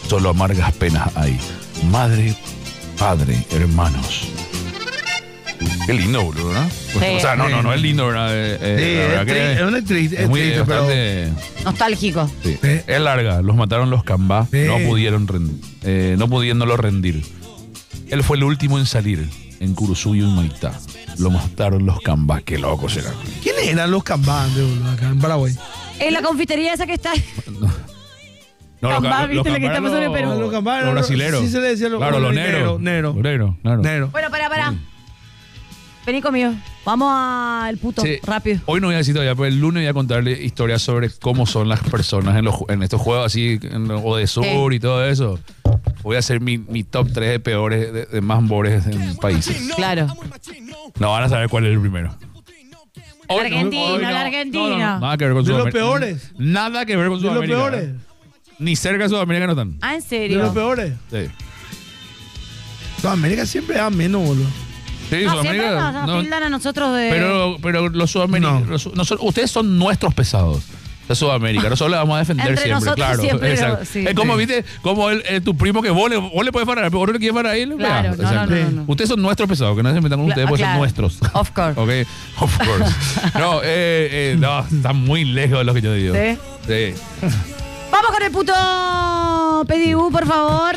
solo amargas penas hay. Madre, padre, hermanos. Qué lindo, boludo, ¿no? Sí. O sea, no es lindo, ¿verdad? Es una triste, es muy triste, pero... bastante... Nostálgico. Sí. Es larga, los mataron los Cambá, no pudiéndolo rendir. Él fue el último en salir en Curuzuyo y Maitá. Lo mataron los Cambá, qué locos eran. ¿Quiénes eran los cambás, boludo, acá en Paraguay? En la confitería esa que está. No, Cambá, ¿viste lo que está pasando en Perú? Los cambás, los brasileros. Sí se le decía Claro, los negros. Negro. Claro. Bueno, pará. Vení conmigo. Vamos al puto, Sí. rápido. Hoy no voy a decir todavía, pero el lunes voy a contarle historias sobre cómo son las personas en estos juegos así, o de sur y todo eso. Voy a hacer mi top 3 de peores, de más bores en países. Claro. No van a saber cuál es el primero. El argentino, el argentino. Nada que ver con De los Sudamérica. peores. Nada que ver con De los Sudamérica. peores. Ni cerca de Sudamérica no están. Ah, ¿en De serio? los peores. Sí. Sudamérica siempre da menos, boludo. Sí, No, siempre Sudamérica. nos tildan a nosotros de... Pero los sudamericanos, ustedes son nuestros pesados de Sudamérica. Nosotros le vamos a defender Entre siempre, nosotros claro. siempre Exacto. sí. Es como, viste, como tu primo que vos le podés parar, pero vos no le quieres parar a él. Claro, vea. no. Ustedes son nuestros pesados, que no se metan con ustedes, porque claro. son nuestros. Of course. Ok, of course. No, no, está muy lejos de lo que yo digo. ¿Sí? Sí. Vamos con el puto Pedibú, por favor.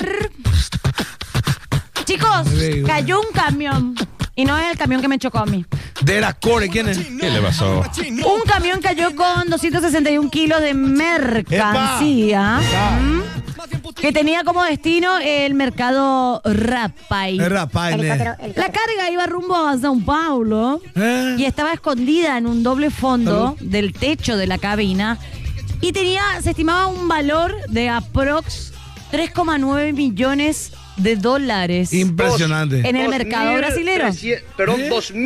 Chicos, cayó un camión. Y no es el camión que me chocó a mí. De la Core, ¿quién es? ¿Qué le pasó? Un camión cayó con 261 kilos de mercancía. Que tenía como destino el mercado Rapay. Es Rapay, La carga iba rumbo a São Paulo y estaba escondida en un doble fondo del techo de la cabina y se estimaba un valor de aprox 3,9 millones de dólares. Impresionante. En el mercado brasilero. Perdón,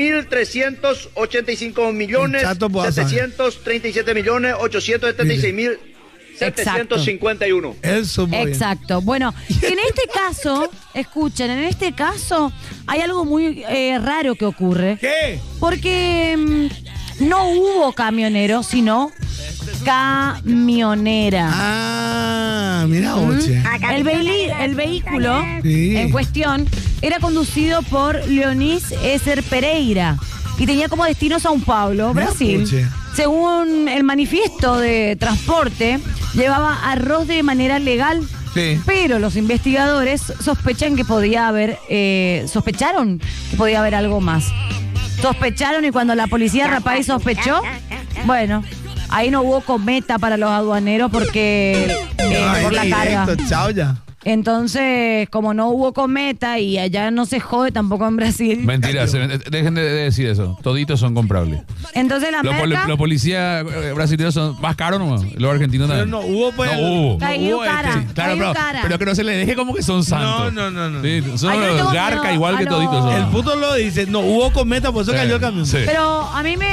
2.385 millones, Chato Boaza. 737 millones, 876 mil, 751. Eso, muy bien. Exacto. Bueno, en este caso, escuchen, en este caso hay algo muy raro que ocurre. ¿Qué? Porque no hubo camionero, sino camionera. Ah, mira, oche. El vehículo Sí. en cuestión era conducido por Leonis Eser Pereira y tenía como destino São Paulo, Mira, Brasil. puche. Según el manifiesto de transporte, llevaba arroz de manera legal. Sí. Pero los investigadores sospecharon que podía haber algo más. Sospecharon y cuando la policía Rapay sospechó, bueno, ahí no hubo cometa para los aduaneros porque Ay, por la carga. directo, chao ya. Entonces, como no hubo cometa y allá no se jode tampoco en Brasil, Mentira, dejen de decir eso. Toditos son comprables. entonces la merca Los policías brasileños son más caros nomás. Los argentinos Pero también. no hubo, pues. No hubo. Cayó hubo, cara. Sí, claro, pero que no se les deje como que son santos. No. Sí, son Ay, yo le tengo garca miedo igual a que los- toditos son. El puto lo dice. No hubo cometa, por eso cayó el camión. Sí. Pero a mí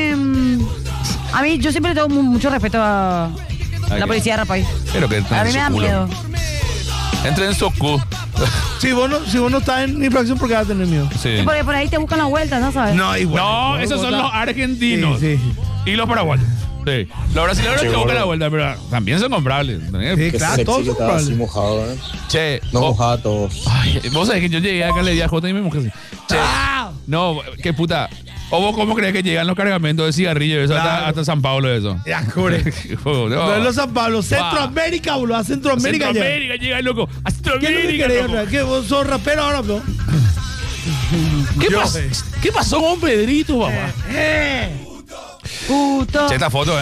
yo siempre le tengo mucho respeto a la qué? policía Rapay. Pero que A mí me da miedo. Entren en su cu. Si vos no estás en infracción, ¿por qué vas a tener miedo? Sí. Sí, porque por ahí te buscan las vueltas, ¿no sabes? No, igual. No, esos son los argentinos. Sí. Y los paraguayos. Sí. Los brasileños te buscan la vuelta, pero también son comprables. Sí, claro, todos son probables. mojado, ¿eh? Che, No vos- mojaba a todos. Ay, vos sabés que yo llegué acá, le di a Jota y me mojé así. Che, no, qué puta. ¿O vos cómo crees que llegan los cargamentos de cigarrillos eso, Claro. hasta San Pablo eso? Ya, jure. No. No es los San Pablo, Centroamérica, boludo. A Centroamérica llega. Centroamérica llega, loco. A ¿Qué es lo que Centroamérica, querés, loco. otra vez? ¿Qué? ¿Vos sos rapero ahora, bro? ¿Qué pasó con Pedrito, papá? Puto. Che, esta foto,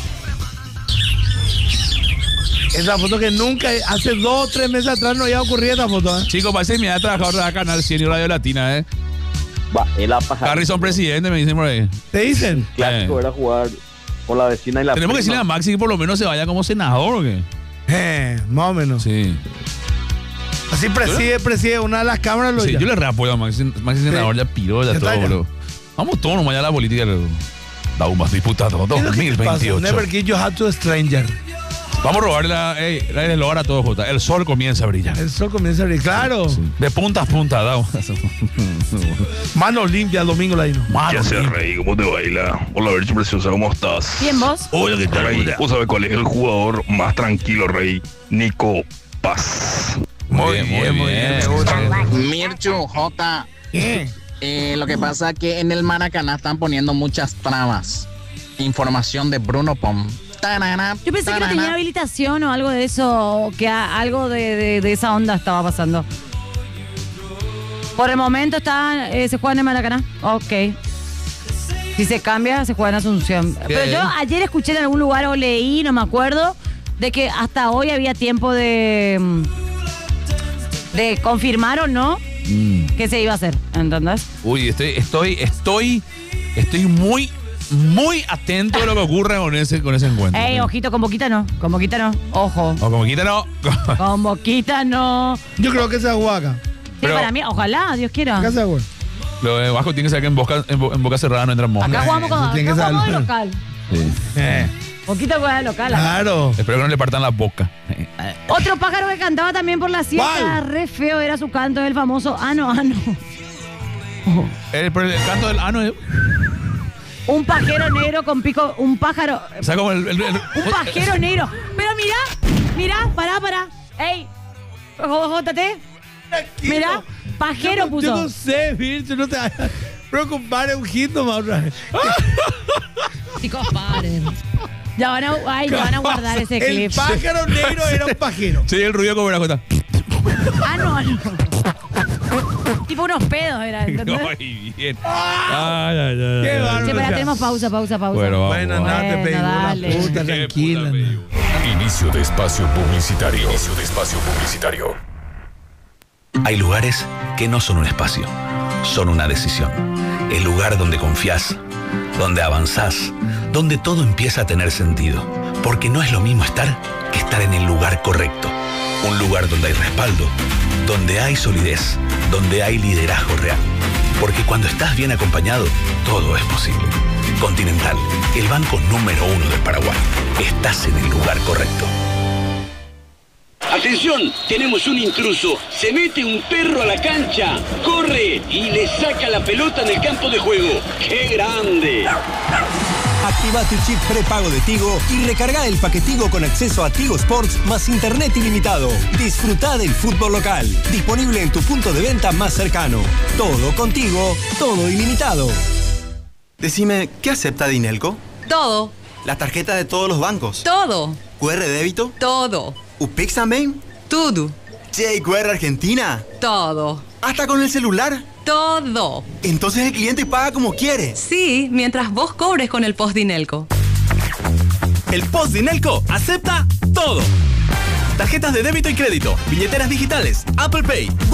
Esa foto que nunca, hace 2 o 3 meses atrás no había ocurrido esta foto, ¿eh? Chicos, parece que me ha trabajado en Canal 100 y Radio Latina, Va, él a pasar. Harrison presidente, me dicen por ahí. ¿Te dicen? Clásico era jugar con la vecina y la Tenemos que decirle a prima. Maxi que por lo menos se vaya como senador, ¿o qué? Más o menos. Sí. Así preside una de las cámaras. Lo Sí, ya. yo le reapoyo a Maxi. Maxi senador ya piró, ya Ya todo, está, ya. bro. Vamos todos nomás ya a la política. Da un más diputado ¿Qué es lo que te pasa? 2028. Never give your heart to a stranger. Vamos a robarle el eslogan a todos, Jota. El sol comienza a brillar. El sol comienza a abrir. Claro. Sí. De punta a punta, da. Manos limpias, domingo la dino. Mano, ¿Qué haces, sí. Rey? ¿Cómo te baila? Hola, Verchi Preciosa, ¿cómo estás? Bien, vos. Oye, ¿qué tal? Rey, ¿vos sabés cuál es el jugador más tranquilo, Rey? Nico Paz. Muy bien. Me gusta. Mirchu, J. Lo que pasa es que en el Maracaná están poniendo muchas trabas. Información de Bruno Pom. Yo pensé que no tenía habilitación o algo de eso, o que algo de esa onda estaba pasando. Por el momento se juega en el Maracaná. Ok. Si se cambia, se juega en Asunción. Pero yo ayer escuché en algún lugar o leí, no me acuerdo, de que hasta hoy había tiempo de confirmar o no que se iba a hacer, ¿entendés? Uy, estoy muy atento a lo que ocurre con ese encuentro. Ey, ojito, con Boquita no. Con Boquita no. Ojo. O como quita no. Con Boquita no. Yo creo que se jugó acá. Sí, Pero- para mí, ojalá, Dios quiera. Acá se jugó. Lo de Vasco tiene que ser que en boca cerrada no entran moscas. Acá jugamos con tiene que acá ser jugamos de algo. local. Sí. Boquita juega de local. acá. Claro. Espero que no le partan la boca. Otro pájaro que cantaba también por la siesta, ¿Cuál? re feo era su canto, el famoso ano, ano. El canto del ano es... Un pajero negro con pico, un pájaro, O sea, como un pajero negro. Pero mirá, pará. Ey, jótate. Mirá, pajero Yo puso. no sé, Vircho, no te hagas preocupar, es un hit nomás otra vez. Chicos, paren. Ya van a guardar ese El clip. pájaro negro era un pajero. Sí, el ruido como una cosa. Ano. Tipo unos pedos era, ¿entendés? Ay, bien. Qué bárbaro. Sí, o sea. tenemos pausa. Bueno, vamos. Bueno, nada, te pedí una dale. puta, Qué tranquila. puta, me- Inicio de espacio publicitario. Hay lugares que no son un espacio, son una decisión. El lugar donde confías, donde avanzás, donde todo empieza a tener sentido. Porque no es lo mismo estar que estar en el lugar correcto. Un lugar donde hay respaldo, donde hay solidez, donde hay liderazgo real. Porque cuando estás bien acompañado, todo es posible. Continental, el banco número 1 del Paraguay. Estás en el lugar correcto. Atención, tenemos un intruso. Se mete un perro a la cancha, corre y le saca la pelota en el campo de juego. ¡Qué grande! Activa tu chip prepago de Tigo y recarga el paquetigo con acceso a Tigo Sports más internet ilimitado. Disfruta del fútbol local. Disponible en tu punto de venta más cercano. Todo contigo, todo ilimitado. Decime, ¿qué acepta Dinelco? Todo. ¿La tarjeta de todos los bancos? Todo. ¿QR débito? Todo. ¿UPIX también? Tudo. Che, ¿QR Argentina? Todo. ¿Hasta con el celular? Todo. Entonces el cliente paga como quiere. Sí, mientras vos cobres con el Post Dinelco. El Post Dinelco acepta todo. Tarjetas de débito y crédito, billeteras digitales, Apple Pay,